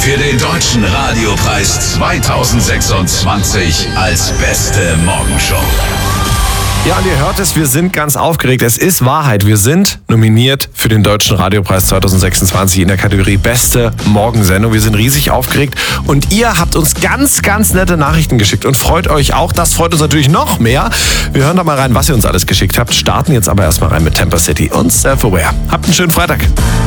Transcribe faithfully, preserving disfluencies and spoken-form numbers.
für den Deutschen Radiopreis zweitausendsechsundzwanzig als beste Morgenshow. Ja, und ihr hört es, wir sind ganz aufgeregt. Es ist Wahrheit, wir sind nominiert für den Deutschen Radiopreis zweitausendsechsundzwanzig in der Kategorie Beste Morgensendung. Wir sind riesig aufgeregt und ihr habt uns ganz, ganz nette Nachrichten geschickt und freut euch auch. Das freut uns natürlich noch mehr. Wir hören da mal rein, was ihr uns alles geschickt habt, starten jetzt aber erstmal rein mit Temper City und Self-Aware. Habt einen schönen Freitag.